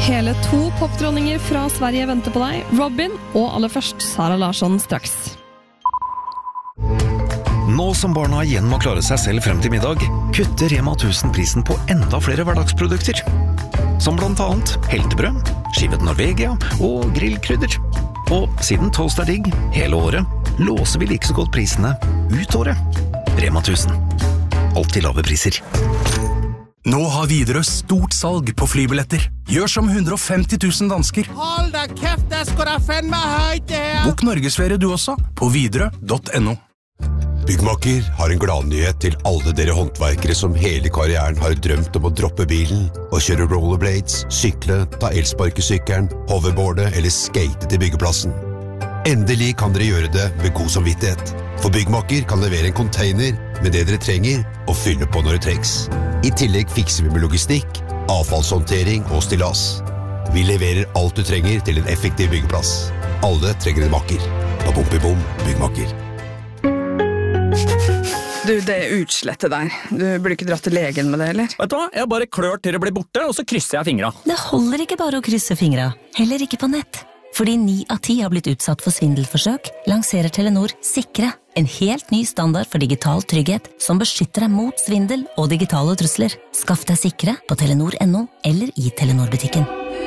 Hele 2 popdronninger fra Sverige venter på deg, Robin, og aller først Sara Larsson straks. Nå som barna igjen må klare seg selv frem til middag, kutter Rema 1000 prisen på enda flere hverdagsprodukter. Som blant annet heltebrød, skivet Norvegia og grillkrydder. Og siden toast digg hele året, låser vi like så godt prisene ut året. Rema 1000. Alltid lave priser. Nå har Widerøe stort salg på flybilletter. Gjør som 150 000 dansker. Hold da kæft, det skal da fandme højt det her. Bok Norgesferie du også på widerøe.no. Byggmakker har en gladnyhet til alle dere håndverkere som hele karrieren har drømt om å droppe bilen og kjøre rollerblades, sykle, ta elsparkesykkelen, hoverboarde eller skate til byggeplassen. Endelig kan dere gjøre det med god samvittighet. For Byggmakker kan levere en container med det dere trenger og fylle på når det trengs. I tillegg fikser vi med logistikk, avfallshåndtering og stillas. Vi leverer alt du trenger til en effektiv byggeplass. Alle trenger en makker. Bom, Byggmakker. Du, det utslettet der. Du burde ikke dratt til legen med det, eller? Vet du hva? Jeg bare klør til det blir borte, og så krysser jeg fingra. Det holder ikke bare å krysse fingra. Heller ikke på nett. Fordi 9 av 10 har blitt utsatt for svindelforsøk, lanserer Telenor Sikre. En helt ny standard for digital trygghet som beskytter deg mot svindel og digitale trusler. Skaff deg Sikre på telenor.no eller i Telenor-butikken.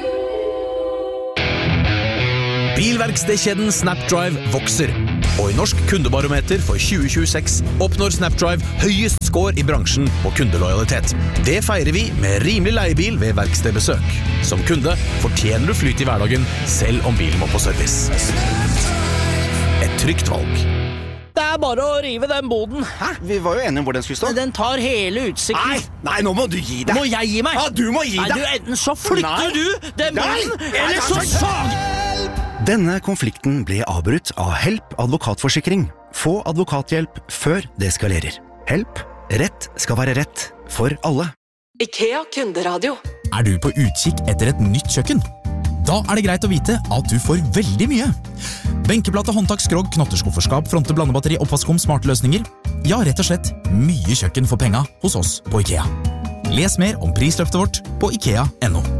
Bilverkstedkjeden Snapdrive vokser, og i Norsk kundebarometer for 2026 oppnår Snapdrive høyest score i bransjen på kundelojalitet. Det feirer vi med rimelig leiebil ved verkstedbesøk. Som kunde fortjener du flyt i hverdagen, selv om bilen må på service. Et trygt valg. Det er bare å rive den boden. Hæ? Vi var jo enige om hvor den skulle stå. Den tar hele utsikten. Nei, nå må du gi deg. Må jeg gi meg? Ja, du må gi deg. Nei, enten så flytter du den boden, eller så sag! Denne konflikten ble avbrutt av Help advokatforsikring. Få advokathjelp før det eskalerer. Help. Rett skal være rett for alle. IKEA kunderadio. Er du på utkikk etter et nytt kjøkken? Da er det greit å vite at du får veldig mye. Benkeplate, håndtak, skrog, knotterskufferskap, fronte, blandebatteri, oppvaskom, smarte løsninger. Ja, rett og slett mye kjøkken for penga hos oss på IKEA. Les mer om prisløftet vårt på IKEA.no.